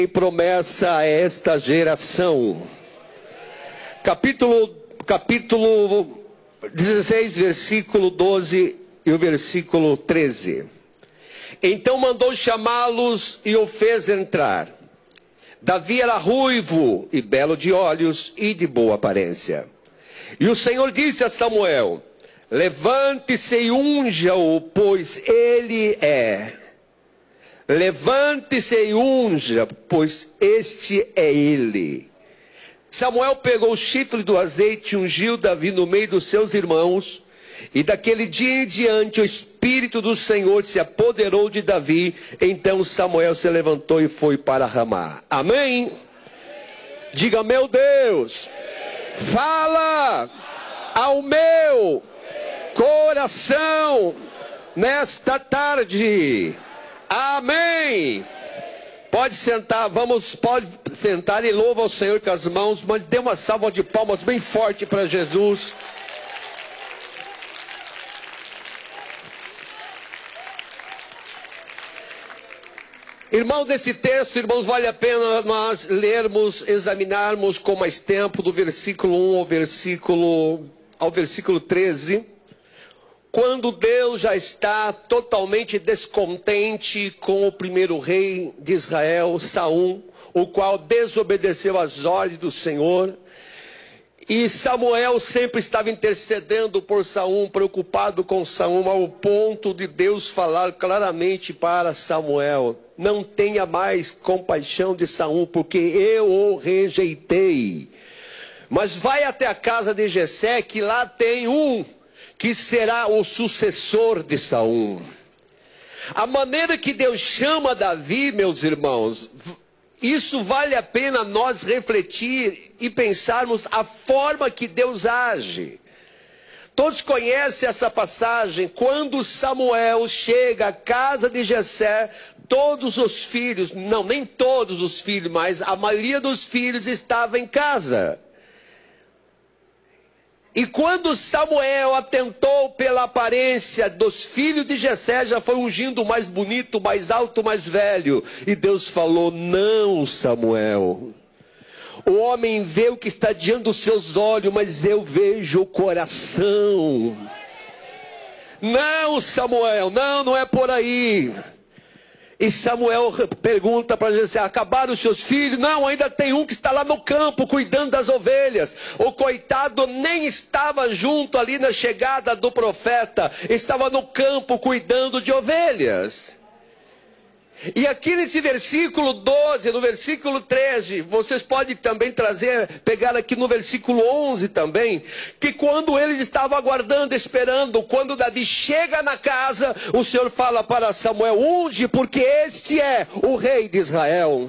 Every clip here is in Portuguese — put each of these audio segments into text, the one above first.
Promessa a esta geração. Capítulo 16, versículo 12 e o versículo 13. Então mandou chamá-los e o fez entrar. Davi era ruivo e belo de olhos e de boa aparência. E o Senhor disse a Samuel: levante-se e unja-o, pois ele é. Levante-se e unja, pois este é ele. Samuel pegou o chifre do azeite e ungiu Davi no meio dos seus irmãos. E daquele dia em diante o Espírito do Senhor se apoderou de Davi. Então Samuel se levantou e foi para Ramá. Amém? Diga: meu Deus, fala ao meu coração nesta tarde. Amém. Pode sentar, pode sentar e louva ao Senhor com as mãos, mas dê uma salva de palmas bem forte para Jesus. Irmão, desse texto, irmãos, vale a pena nós lermos, examinarmos com mais tempo, do versículo 1 ao versículo 13. Quando Deus já está totalmente descontente com o primeiro rei de Israel, Saul, o qual desobedeceu às ordens do Senhor. E Samuel sempre estava intercedendo por Saul, preocupado com Saul, ao ponto de Deus falar claramente para Samuel: não tenha mais compaixão de Saul, porque eu o rejeitei. Mas vai até a casa de Jessé, que lá tem um que será o sucessor de Saul. A maneira que Deus chama Davi, meus irmãos, isso vale a pena nós refletir e pensarmos a forma que Deus age. Todos conhecem essa passagem, quando Samuel chega à casa de Jessé, todos os filhos, não, nem todos os filhos, mas a maioria dos filhos estava em casa. E quando Samuel atentou pela aparência dos filhos de Jessé, já foi ungindo o mais bonito, mais alto, mais velho. E Deus falou: não, Samuel. O homem vê o que está diante dos seus olhos, mas eu vejo o coração. Não, Samuel, não é por aí. E Samuel pergunta para Jessé: acabaram os seus filhos? Não, ainda tem um que está lá no campo cuidando das ovelhas. O coitado nem estava junto ali na chegada do profeta, estava no campo cuidando de ovelhas. E aqui nesse versículo 12, no versículo 13, vocês podem também pegar aqui no versículo 11 também, que quando eles estavam aguardando, esperando, quando Davi chega na casa, o Senhor fala para Samuel: unge, porque este é o rei de Israel.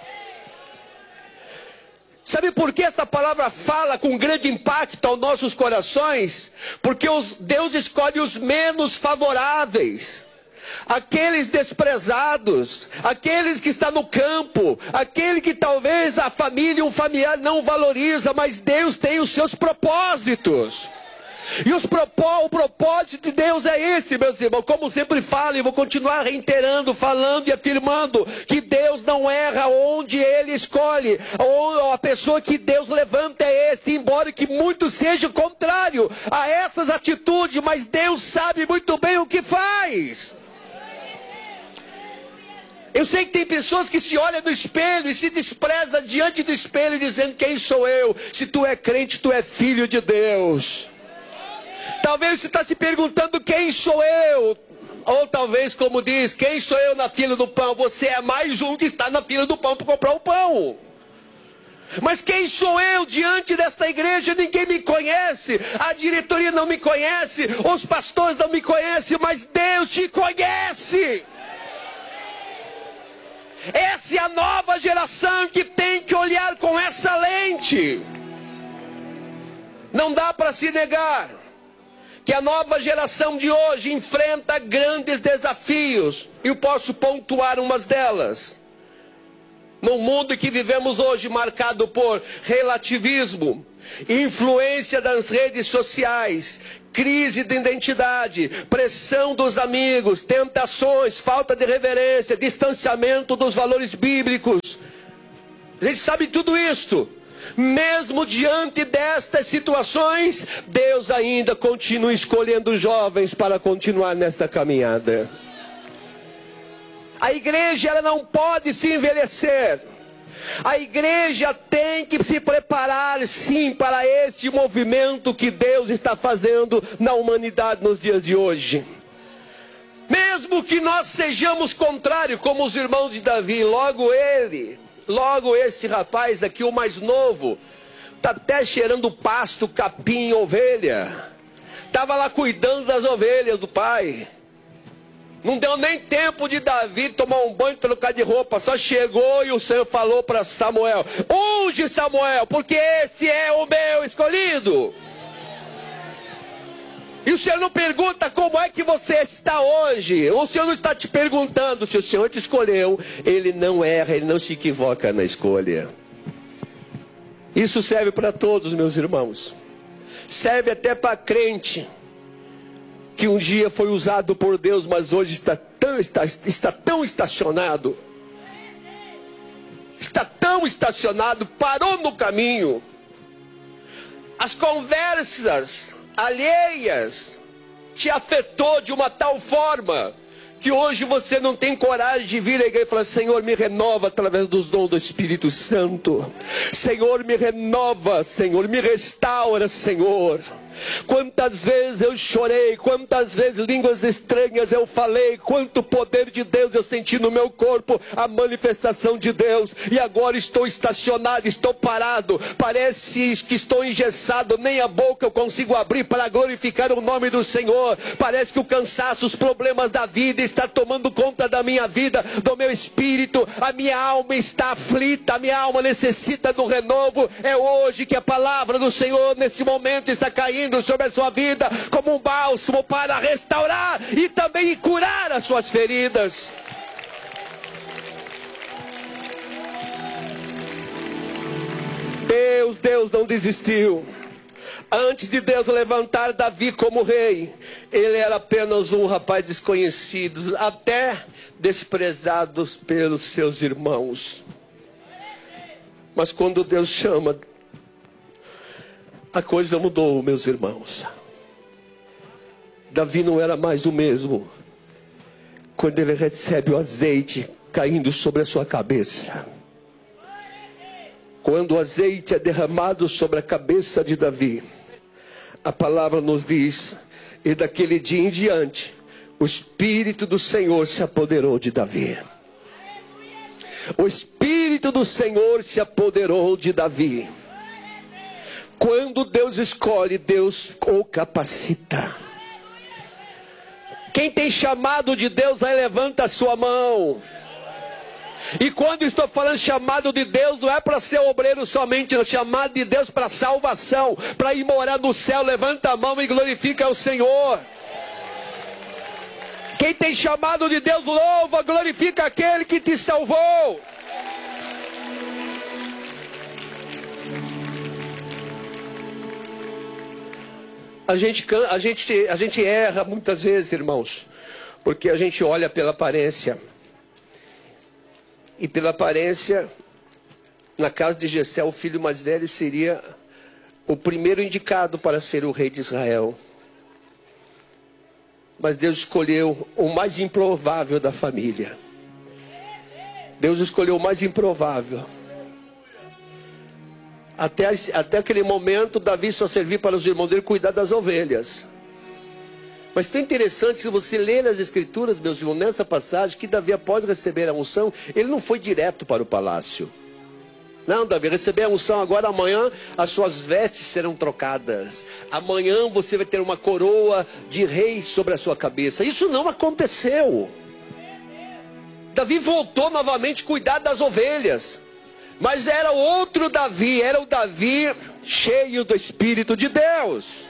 Sabe por que esta palavra fala com grande impacto aos nossos corações? Porque Deus escolhe os menos favoráveis, aqueles desprezados, aqueles que estão no campo, aquele que talvez a família, um familiar não valoriza, mas Deus tem os seus propósitos. E o propósito de Deus é esse, meus irmãos. Como sempre falo, e vou continuar reiterando, falando e afirmando, que Deus não erra onde Ele escolhe. Ou a pessoa que Deus levanta é esse, embora que muito seja contrário a essas atitudes, mas Deus sabe muito bem o que faz. Eu sei que tem pessoas que se olham no espelho e se desprezam diante do espelho, dizendo: quem sou eu? Se tu é crente, tu é filho de Deus. Talvez você está se perguntando: quem sou eu? Ou talvez, como diz, quem sou eu na fila do pão? Você é mais um que está na fila do pão para comprar o pão. Mas quem sou eu diante desta igreja? Ninguém me conhece, a diretoria não me conhece, os pastores não me conhecem, mas Deus te conhece. Essa é a nova geração que tem que olhar com essa lente. Não dá para se negar que a nova geração de hoje enfrenta grandes desafios. E eu posso pontuar umas delas. No mundo que vivemos hoje, marcado por relativismo, influência das redes sociais, crise de identidade, pressão dos amigos, tentações, falta de reverência, distanciamento dos valores bíblicos, A gente sabe tudo isto. Mesmo diante destas situações, Deus ainda continua escolhendo jovens para continuar nesta caminhada. A igreja, ela não pode se envelhecer. A igreja tem que se preparar, sim, para esse movimento que Deus está fazendo na humanidade nos dias de hoje. Mesmo que nós sejamos contrários, como os irmãos de Davi, logo esse rapaz aqui, o mais novo, está até cheirando pasto, capim, ovelha. Estava lá cuidando das ovelhas do pai. Não deu nem tempo de Davi tomar um banho e trocar de roupa. Só chegou e o Senhor falou para Samuel: unge Samuel, porque esse é o meu escolhido. E o Senhor não pergunta como é que você está hoje. O Senhor não está te perguntando. Se o Senhor te escolheu, Ele não erra, Ele não se equivoca na escolha. Isso serve para todos, meus irmãos. Serve até para crente que um dia foi usado por Deus, mas hoje está tão estacionado. Está tão estacionado, parou no caminho. As conversas alheias te afetou de uma tal forma que hoje você não tem coragem de vir à igreja e falar: Senhor, me renova através dos dons do Espírito Santo. Senhor, me renova, Senhor, me restaura, Senhor. Quantas vezes eu chorei, quantas vezes línguas estranhas eu falei, quanto poder de Deus eu senti no meu corpo, a manifestação de Deus, e agora estou estacionado, estou parado, parece que estou engessado, nem a boca eu consigo abrir para glorificar o nome do Senhor. Parece que o cansaço, os problemas da vida está tomando conta da minha vida, do meu espírito, a minha alma está aflita, a minha alma necessita do renovo. É hoje que a palavra do Senhor nesse momento está caindo sobre a sua vida como um bálsamo para restaurar e também curar as suas feridas. Deus não desistiu. Antes de Deus levantar Davi como rei, ele era apenas um rapaz desconhecido, até desprezado pelos seus irmãos. Mas quando Deus chama, a coisa mudou, meus irmãos. Davi não era mais o mesmo quando ele recebe o azeite caindo sobre a sua cabeça. Quando o azeite é derramado sobre a cabeça de Davi, a palavra nos diz: e daquele dia em diante, o Espírito do Senhor se apoderou de Davi. O Espírito do Senhor se apoderou de Davi. Quando Deus escolhe, Deus o capacita. Quem tem chamado de Deus, aí levanta a sua mão. E quando estou falando chamado de Deus, não é para ser obreiro somente, não. Chamado de Deus para salvação, para ir morar no céu. Levanta a mão e glorifica o Senhor. Quem tem chamado de Deus, louva, glorifica aquele que te salvou. A gente erra muitas vezes, irmãos, porque a gente olha pela aparência. E pela aparência, na casa de Jessé, o filho mais velho seria o primeiro indicado para ser o rei de Israel. Mas Deus escolheu o mais improvável da família. Deus escolheu o mais improvável. Até aquele momento, Davi só servia para os irmãos dele cuidar das ovelhas. Mas tão interessante, se você ler as escrituras, meus irmãos, nessa passagem, que Davi, após receber a unção, ele não foi direto para o palácio. Não, Davi, receber a unção agora, amanhã as suas vestes serão trocadas. Amanhã você vai ter uma coroa de rei sobre a sua cabeça. Isso não aconteceu. Davi voltou novamente a cuidar das ovelhas. Mas era outro Davi, era o Davi cheio do Espírito de Deus.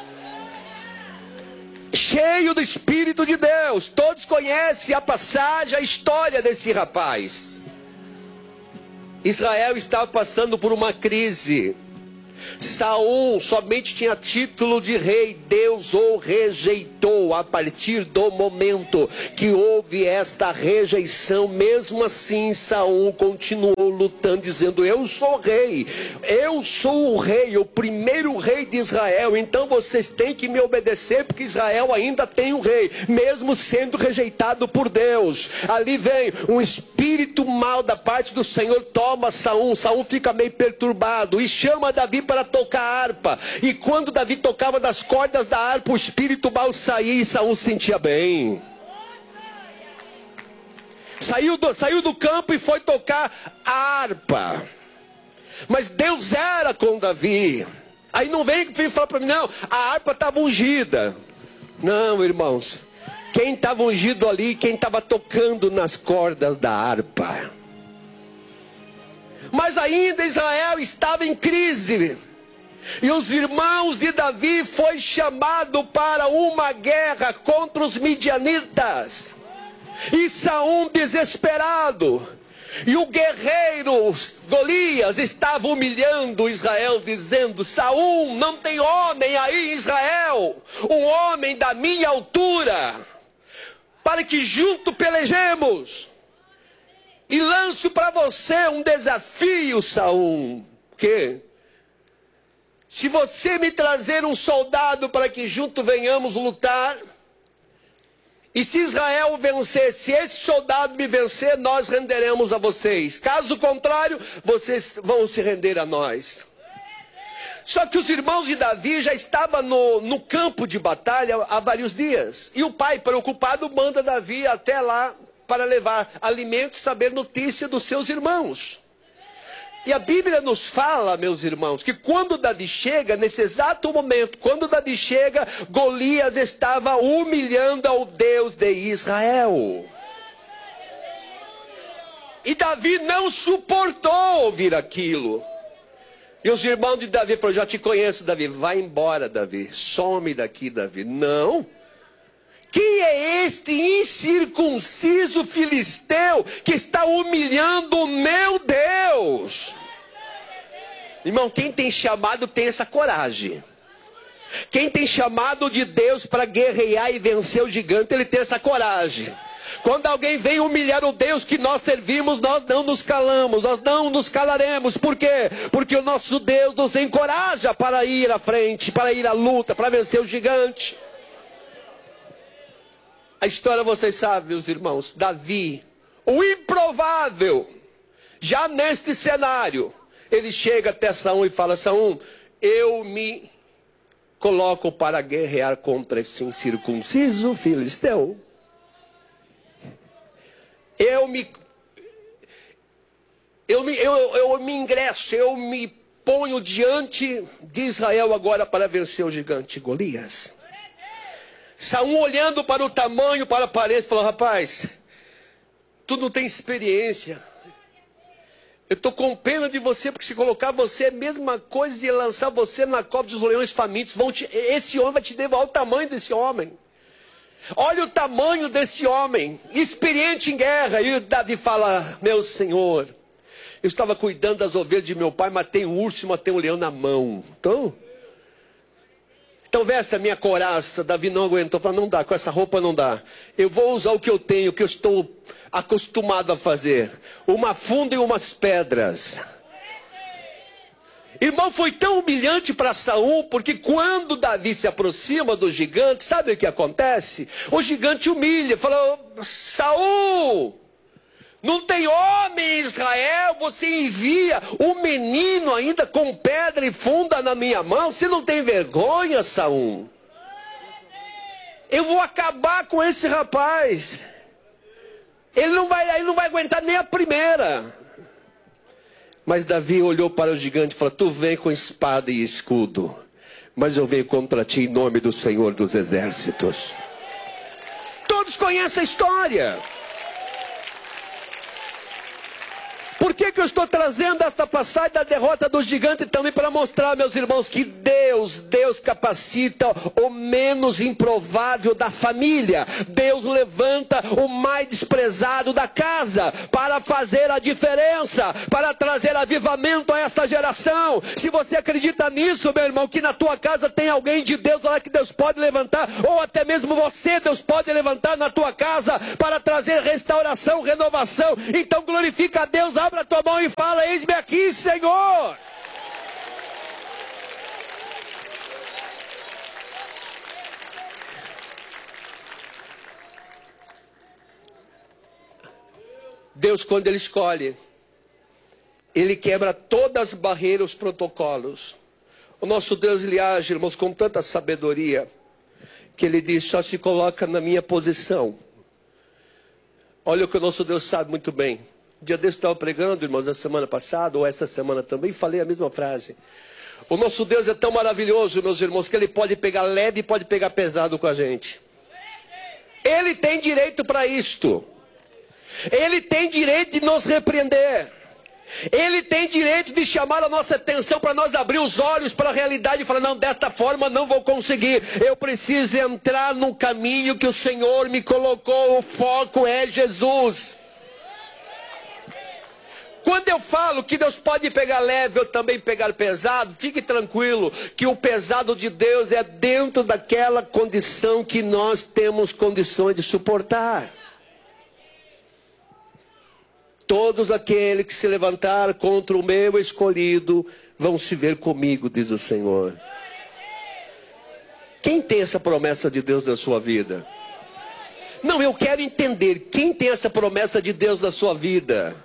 Cheio do Espírito de Deus. Todos conhecem a passagem, a história desse rapaz. Israel estava passando por uma crise. Saul somente tinha título de rei. Deus o rejeitou. A partir do momento que houve esta rejeição, mesmo assim Saul continuou lutando, dizendo: eu sou rei, eu sou o rei, o primeiro rei de Israel, então vocês têm que me obedecer, porque Israel ainda tem um rei, mesmo sendo rejeitado por Deus. Ali vem um espírito mau da parte do Senhor, toma Saul. Saul fica meio perturbado e chama Davi para tocar a harpa. E quando Davi tocava das cordas da harpa, o espírito mau saía e Saul se sentia bem. Saiu do campo e foi tocar a harpa. Mas Deus era com Davi. Aí não vem falar para mim: não, a harpa estava ungida. Não, irmãos, quem estava ungido ali, quem estava tocando nas cordas da harpa. Mas ainda Israel estava em crise. E os irmãos de Davi foi chamado para uma guerra contra os midianitas. E Saul desesperado. E o guerreiro Golias estava humilhando Israel, dizendo: Saul, não tem homem aí em Israel, um homem da minha altura, para que junto pelejemos. E lanço para você um desafio, Saul. Que? Se você me trazer um soldado para que junto venhamos lutar, e se Israel vencer, se esse soldado me vencer, nós renderemos a vocês. Caso contrário, vocês vão se render a nós. Só que os irmãos de Davi já estavam no campo de batalha há vários dias. E o pai, preocupado, manda Davi até lá para levar alimentos, saber notícia dos seus irmãos. E a Bíblia nos fala, meus irmãos, que quando Davi chega, nesse exato momento, quando Davi chega, Golias estava humilhando ao Deus de Israel. E Davi não suportou ouvir aquilo. E os irmãos de Davi falaram: já te conheço, Davi, vai embora, Davi, some daqui, Davi. Não. Quem é este incircunciso filisteu que está humilhando o meu Deus? Irmão, quem tem chamado tem essa coragem. Quem tem chamado de Deus para guerrear e vencer o gigante, ele tem essa coragem. Quando alguém vem humilhar o Deus que nós servimos, nós não nos calamos, nós não nos calaremos. Por quê? Porque o nosso Deus nos encoraja para ir à frente, para ir à luta, para vencer o gigante. A história vocês sabem, meus irmãos. Davi, o improvável, já neste cenário, ele chega até Saul e fala: Saul, eu me coloco para guerrear contra esse incircunciso filisteu. Eu me ingresso, eu me ponho diante de Israel agora para vencer o gigante Golias. Saul, olhando para o tamanho, para a aparência, falou: rapaz, tu não tem experiência. Eu estou com pena de você, porque se colocar você é a mesma coisa de lançar você na cova dos leões famintos. Esse homem vai te devorar. O tamanho desse homem. Olha o tamanho desse homem, experiente em guerra. E Davi fala: meu senhor, eu estava cuidando das ovelhas de meu pai, matei um urso e matei um leão na mão. Então veste a minha couraça. Davi não aguentou, falou: não dá, com essa roupa não dá. Eu vou usar o que eu tenho, o que eu estou acostumado a fazer. Uma funda e umas pedras. Irmão, foi tão humilhante para Saul, porque quando Davi se aproxima do gigante, sabe o que acontece? O gigante humilha, falou: Saul, não tem homem em Israel, você envia um menino ainda com pedra e funda na minha mão? Você não tem vergonha, Saul? Eu vou acabar com esse rapaz. Ele não vai aguentar nem a primeira. Mas Davi olhou para o gigante e falou: tu vem com espada e escudo, mas eu venho contra ti em nome do Senhor dos Exércitos. Todos conhecem a história. Por que eu estou trazendo esta passagem da derrota do gigante também para mostrar, meus irmãos, que Deus capacita o menos improvável da família. Deus levanta o mais desprezado da casa para fazer a diferença, para trazer avivamento a esta geração. Se você acredita nisso, meu irmão, que na tua casa tem alguém de Deus lá que Deus pode levantar, ou até mesmo você, Deus pode levantar na tua casa para trazer restauração, renovação, então glorifica a Deus, abre a tua mão e fala: eis-me aqui, Senhor. Deus, quando Ele escolhe, Ele quebra todas as barreiras, os protocolos. O nosso Deus, Ele age, irmãos, com tanta sabedoria, que Ele diz: só se coloca na minha posição. Olha o que o nosso Deus sabe muito bem. Um dia desse eu estava pregando, irmãos, na semana passada, ou essa semana também, falei a mesma frase. O nosso Deus é tão maravilhoso, meus irmãos, que Ele pode pegar leve e pode pegar pesado com a gente. Ele tem direito para isto. Ele tem direito de nos repreender. Ele tem direito de chamar a nossa atenção para nós abrir os olhos para a realidade e falar: não, desta forma não vou conseguir. Eu preciso entrar no caminho que o Senhor me colocou. O foco é Jesus. Quando eu falo que Deus pode pegar leve ou também pegar pesado, fique tranquilo que o pesado de Deus é dentro daquela condição que nós temos condições de suportar. Todos aqueles que se levantar contra o meu escolhido vão se ver comigo, diz o Senhor. Quem tem essa promessa de Deus na sua vida? Não, eu quero entender, quem tem essa promessa de Deus na sua vida?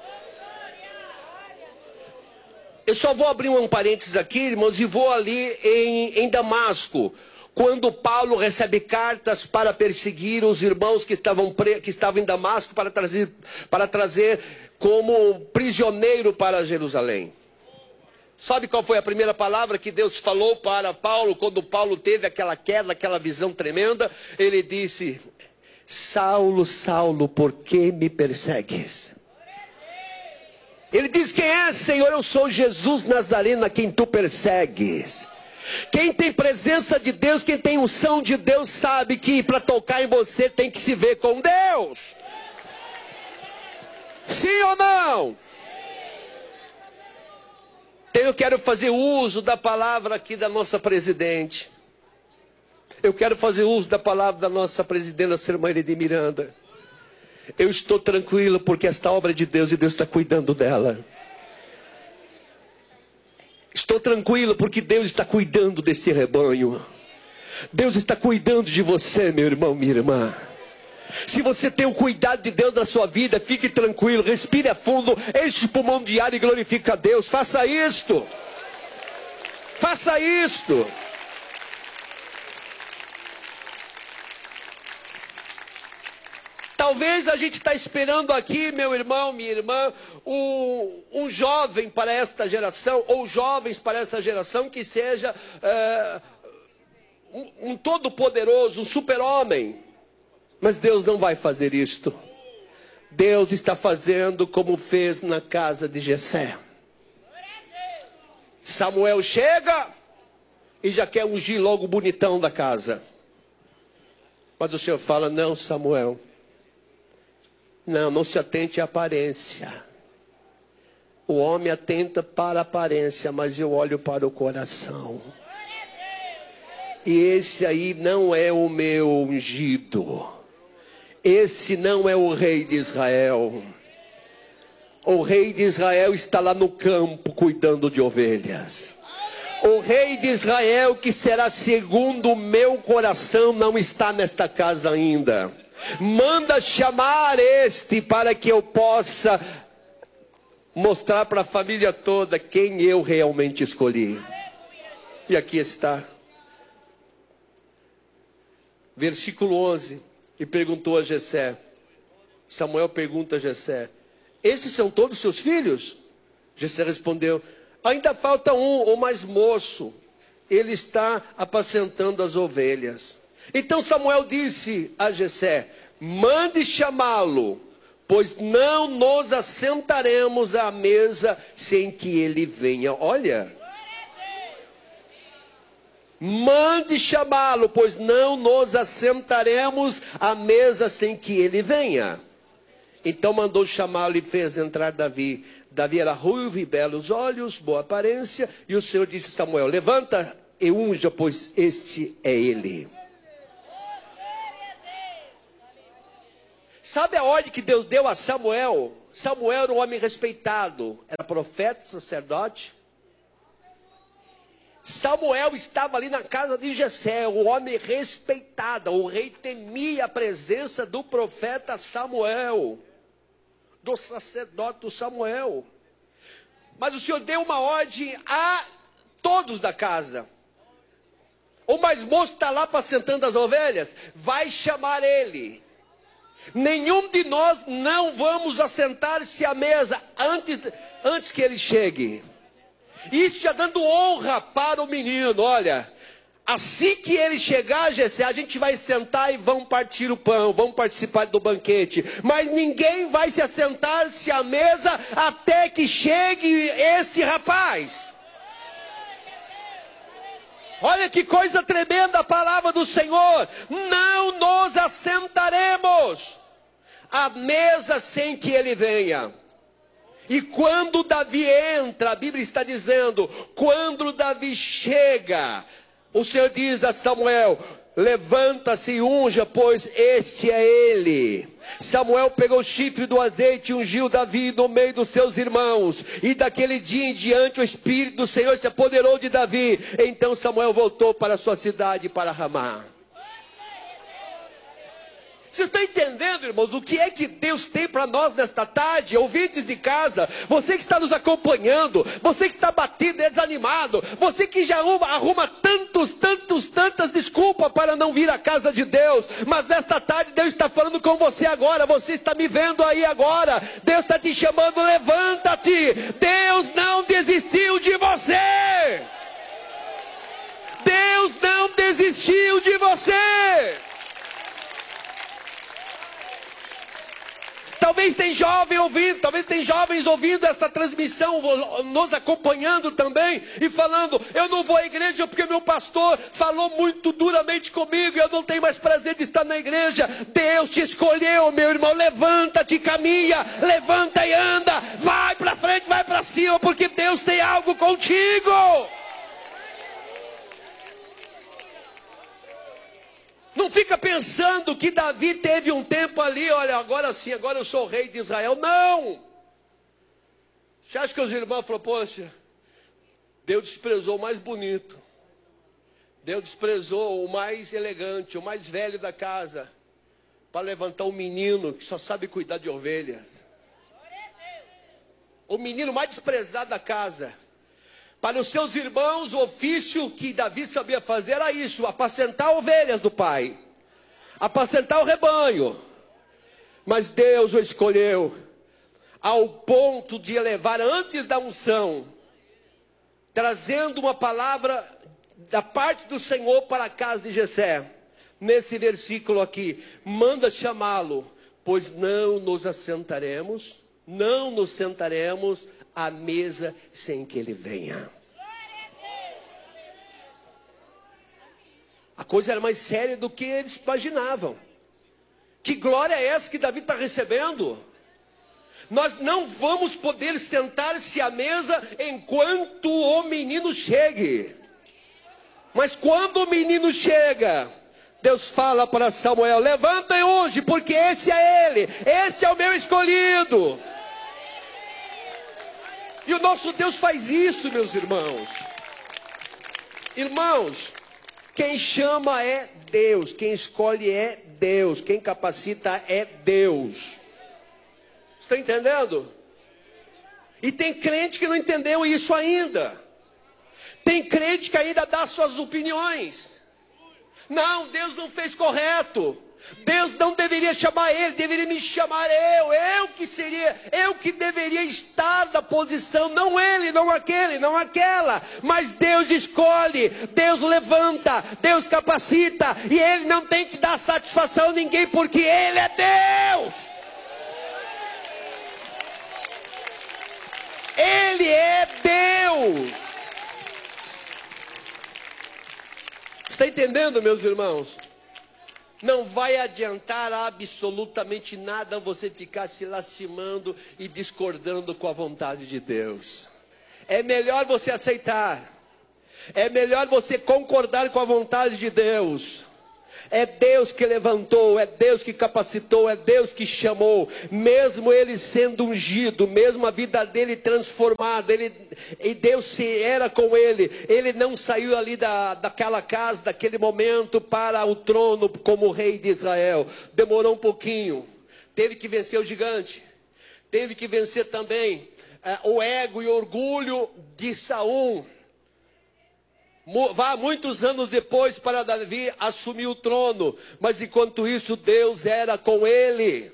Eu só vou abrir um parênteses aqui, irmãos, e vou ali em Damasco. Quando Paulo recebe cartas para perseguir os irmãos que estavam em Damasco para trazer como prisioneiro para Jerusalém. Sabe qual foi a primeira palavra que Deus falou para Paulo quando Paulo teve aquela queda, aquela visão tremenda? Ele disse: Saulo, Saulo, por que me persegues? Ele diz: quem é, Senhor? Eu sou Jesus Nazareno, a quem tu persegues. Quem tem presença de Deus, quem tem unção de Deus, sabe que para tocar em você tem que se ver com Deus. Sim ou não? Então eu quero fazer uso da palavra aqui da nossa presidente. Eu quero fazer uso da palavra da nossa presidenta, a irmã de Miranda. Eu estou tranquilo porque esta obra é de Deus e Deus está cuidando dela. Estou tranquilo porque Deus está cuidando desse rebanho. Deus está cuidando de você, meu irmão, minha irmã. Se você tem o cuidado de Deus na sua vida, fique tranquilo, respire a fundo, enche o pulmão de ar e glorifica a Deus. Faça isto. Faça isto. Talvez a gente está esperando aqui, meu irmão, minha irmã, um jovem para esta geração, ou jovens para essa geração que seja um todo-poderoso, um super-homem. Mas Deus não vai fazer isto. Deus está fazendo como fez na casa de Jessé. Samuel chega e já quer ungir logo o bonitão da casa. Mas o Senhor fala: não, Samuel. Não se atente à aparência. O homem atenta para a aparência, mas eu olho para o coração. E esse aí não é o meu ungido. Esse não é o rei de Israel. O rei de Israel está lá no campo cuidando de ovelhas. O rei de Israel, que será segundo o meu coração, não está nesta casa ainda. Manda chamar este para que eu possa mostrar para a família toda quem eu realmente escolhi. E aqui está. Versículo 11. E perguntou a Jessé. Samuel pergunta a Jessé: esses são todos seus filhos? Jessé respondeu: ainda falta um, o mais moço. Ele está apacentando as ovelhas. Então Samuel disse a Jessé: mande chamá-lo, pois não nos assentaremos à mesa sem que ele venha. Olha, mande chamá-lo, pois não nos assentaremos à mesa sem que ele venha. Então mandou chamá-lo e fez entrar Davi. Davi era ruivo e belos olhos, boa aparência, e o Senhor disse a Samuel: levanta e unja, pois este é ele. Sabe a ordem que Deus deu a Samuel? Samuel era um homem respeitado, era profeta, sacerdote. Samuel estava ali na casa de Jessé, um homem respeitado. O rei temia a presença do profeta Samuel, do sacerdote Samuel. Mas o Senhor deu uma ordem a todos da casa. O mais moço está lá apacentando as ovelhas, vai chamar ele. Nenhum de nós não vamos assentar-se à mesa antes que ele chegue. Isso já dando honra para o menino. Olha, assim que ele chegar, Jessé, a gente vai sentar e vamos partir o pão, vamos participar do banquete. Mas ninguém vai se assentar-se à mesa até que chegue esse rapaz. Olha que coisa tremenda a palavra do Senhor. Não nos assentaremos à mesa sem que ele venha. E quando Davi entra, a Bíblia está dizendo, quando Davi chega, o Senhor diz a Samuel: levanta-se e unja, pois este é ele. Samuel pegou o chifre do azeite e ungiu Davi no meio dos seus irmãos. E daquele dia em diante o Espírito do Senhor se apoderou de Davi. Então Samuel voltou para a sua cidade, para Ramá. Você está entendendo, irmãos, o que é que Deus tem para nós nesta tarde? Ouvintes de casa, você que está nos acompanhando, você que está batido, desanimado, você que já arruma tantas desculpas para não vir à casa de Deus, mas nesta tarde Deus está falando com você agora, você está me vendo aí agora, Deus está te chamando, levanta-te, Deus não desistiu de você, Deus não desistiu de você. Talvez tem jovem ouvindo, talvez tem jovens ouvindo esta transmissão, nos acompanhando também e falando: eu não vou à igreja porque meu pastor falou muito duramente comigo e eu não tenho mais prazer de estar na igreja. Deus te escolheu, meu irmão, levanta-te, caminha, levanta e anda, vai para frente, vai para cima, porque Deus tem algo contigo. Não fica pensando que Davi teve um tempo ali, olha, agora sim, agora eu sou o rei de Israel. Não! Você acha que os irmãos falaram: poxa, Deus desprezou o mais bonito, Deus desprezou o mais elegante, o mais velho da casa, para levantar um menino que só sabe cuidar de ovelhas. O menino mais desprezado da casa. Para os seus irmãos, o ofício que Davi sabia fazer era isso: apacentar ovelhas do pai, apacentar o rebanho. Mas Deus o escolheu ao ponto de elevar antes da unção, trazendo uma palavra da parte do Senhor para a casa de Jessé. Nesse versículo aqui, manda chamá-lo, pois não nos assentaremos, não nos sentaremos à mesa sem que ele venha. A coisa era mais séria do que eles imaginavam. Que glória é essa que Davi está recebendo? Nós não vamos poder sentar-se à mesa enquanto o menino chegue. Mas quando o menino chega, Deus fala para Samuel: levanta e unge, porque esse é ele, esse é o meu escolhido. E o nosso Deus faz isso, meus irmãos. Irmãos, quem chama é Deus, quem escolhe é Deus, quem capacita é Deus. Está entendendo? E tem crente que não entendeu isso ainda. Tem crente que ainda dá suas opiniões. Não, Deus não fez correto. Deus não deveria chamar ele, deveria me chamar eu que deveria estar na posição, não ele, não aquele, não aquela. Mas Deus escolhe, Deus levanta, Deus capacita, e ele não tem que dar satisfação a ninguém, porque ele é Deus. Está entendendo, meus irmãos? Não vai adiantar absolutamente nada você ficar se lastimando e discordando com a vontade de Deus. É melhor você aceitar. É melhor você concordar com a vontade de Deus. É Deus que levantou, é Deus que capacitou, é Deus que chamou. Mesmo ele sendo ungido, mesmo a vida dele transformada, e Deus se era com ele. Ele não saiu ali daquela casa, daquele momento para o trono como rei de Israel. Demorou um pouquinho. Teve que vencer o gigante. Teve que vencer também o ego e o orgulho de Saul. Vá muitos anos depois para Davi assumir o trono. Mas enquanto isso Deus era com ele.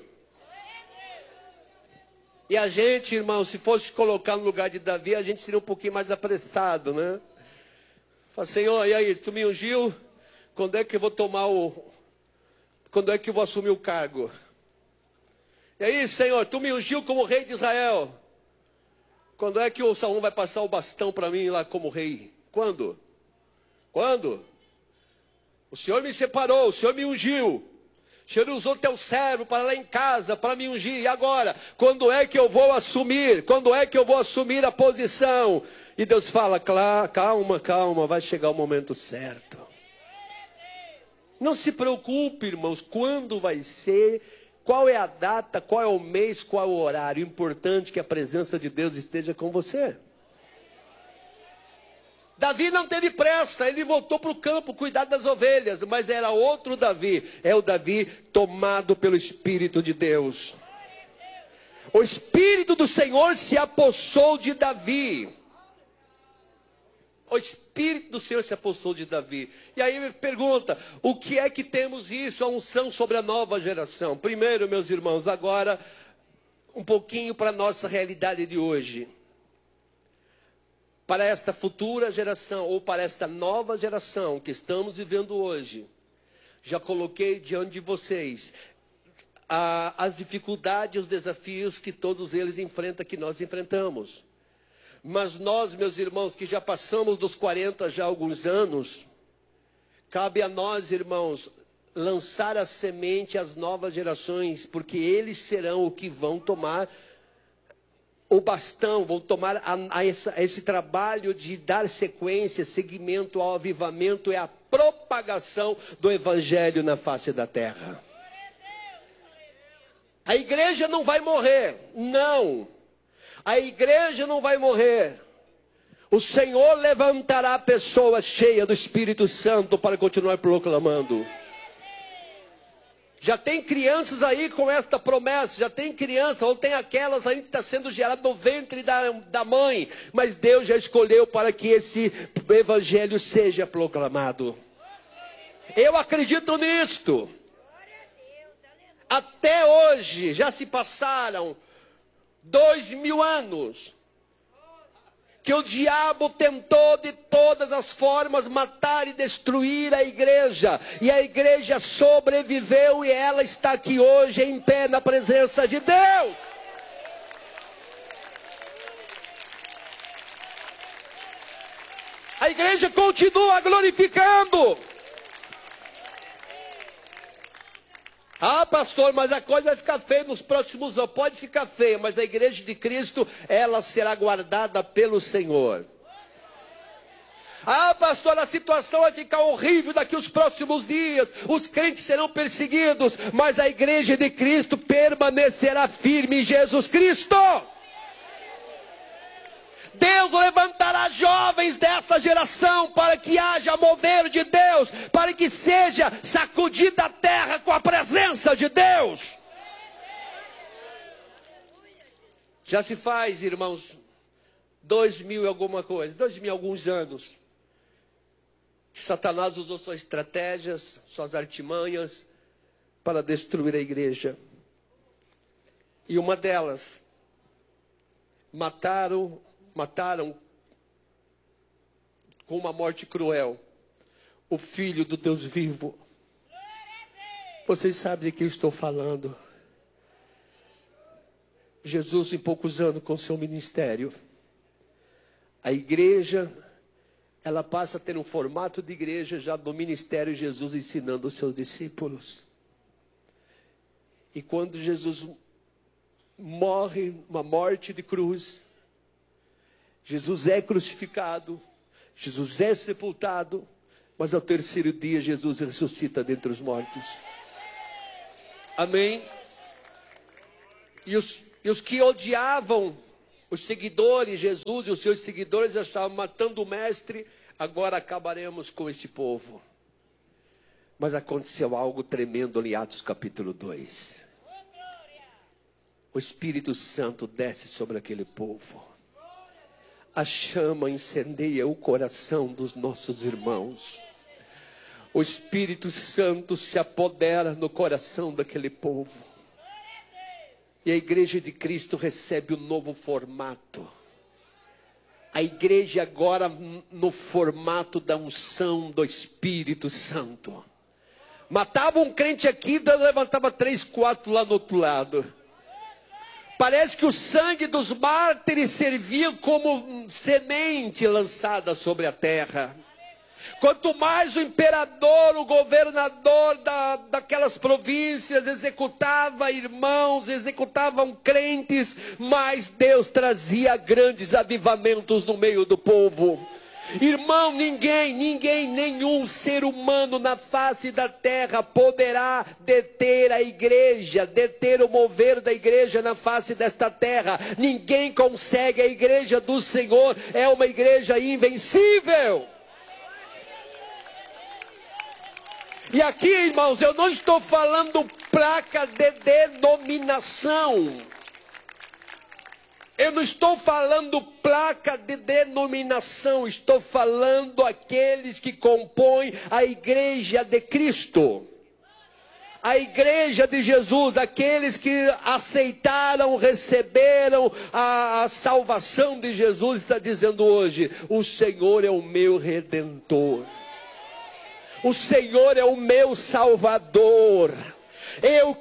E a gente, irmão, se fosse colocar no lugar de Davi, a gente seria um pouquinho mais apressado, né? Fala, Senhor, e aí, tu me ungiu? Quando é que eu vou Quando é que eu vou assumir o cargo? E aí, Senhor, tu me ungiu como rei de Israel. Quando é que o Saul vai passar o bastão para mim lá como rei? Quando? Quando? O Senhor me separou, o Senhor me ungiu. O Senhor usou teu servo para lá em casa, para me ungir. E agora? Quando é que eu vou assumir? Quando é que eu vou assumir a posição? E Deus fala, calma, calma, vai chegar o momento certo. Não se preocupe, irmãos, quando vai ser, qual é a data, qual é o mês, qual é o horário. Importante que a presença de Deus esteja com você. Davi não teve pressa, ele voltou para o campo cuidar das ovelhas, mas era outro Davi, é o Davi tomado pelo Espírito de Deus. O Espírito do Senhor se apossou de Davi. O Espírito do Senhor se apossou de Davi. E aí me pergunta, o que é que temos isso, a unção sobre a nova geração? Primeiro, meus irmãos, agora um pouquinho para a nossa realidade de hoje. Para esta futura geração, ou para esta nova geração que estamos vivendo hoje, já coloquei diante de vocês as dificuldades, os desafios que todos eles enfrentam, que nós enfrentamos. Mas nós, meus irmãos, que já passamos dos 40 já há alguns anos, cabe a nós, irmãos, lançar a semente às novas gerações, porque eles serão o que vão tomar o bastão, vão tomar esse trabalho de dar sequência, seguimento ao avivamento e à propagação do Evangelho na face da terra. A igreja não vai morrer, não. A igreja não vai morrer. O Senhor levantará pessoas cheias do Espírito Santo para continuar proclamando. Já tem crianças aí com esta promessa, já tem crianças, ou tem aquelas aí que está sendo gerada no ventre da mãe, mas Deus já escolheu para que esse evangelho seja proclamado. Eu acredito nisto. Até hoje, já se passaram 2000 anos, que o diabo tentou de todas as formas matar e destruir a igreja. E a igreja sobreviveu e ela está aqui hoje em pé na presença de Deus. A igreja continua glorificando. Ah, pastor, mas a coisa vai ficar feia nos próximos anos. Pode ficar feia, mas a igreja de Cristo, ela será guardada pelo Senhor. Ah, pastor, a situação vai ficar horrível daqui os próximos dias. Os crentes serão perseguidos, mas a igreja de Cristo permanecerá firme em Jesus Cristo. Deus levantará jovens desta geração para que haja mover de Deus, para que seja sacudida a terra com a presença de Deus. Já se faz, irmãos, 2000 e alguma coisa, 2000 e alguns anos, Satanás usou suas estratégias, suas artimanhas para destruir a igreja. E uma delas, mataram com uma morte cruel o Filho do Deus vivo. Vocês sabem de quem estou falando. Jesus, em poucos anos com seu ministério, a igreja ela passa a ter um formato de igreja já do ministério Jesus ensinando os seus discípulos. E quando Jesus morre uma morte de cruz, Jesus é crucificado, Jesus é sepultado, mas ao terceiro dia Jesus ressuscita dentre os mortos. Amém? E os que odiavam os seguidores, Jesus e os seus seguidores achavam matando o mestre, agora acabaremos com esse povo. Mas aconteceu algo tremendo em Atos capítulo 2. O Espírito Santo desce sobre aquele povo. A chama incendeia o coração dos nossos irmãos. O Espírito Santo se apodera no coração daquele povo. E a igreja de Cristo recebe um novo formato. A igreja agora no formato da unção do Espírito Santo. Matava um crente aqui, levantava 3, 4 lá no outro lado. Parece que o sangue dos mártires servia como semente lançada sobre a terra. Quanto mais o imperador, o governador daquelas províncias executava irmãos, executavam crentes, mais Deus trazia grandes avivamentos no meio do povo. Irmão, nenhum ser humano na face da terra poderá deter a igreja, deter o mover da igreja na face desta terra. Ninguém consegue, a igreja do Senhor é uma igreja invencível. E aqui, irmãos, eu não estou falando placa de denominação. Eu não estou falando placa de denominação, estou falando aqueles que compõem a igreja de Cristo. A igreja de Jesus, aqueles que aceitaram, receberam a salvação de Jesus, está dizendo hoje, o Senhor é o meu Redentor. O Senhor é o meu Salvador. Eu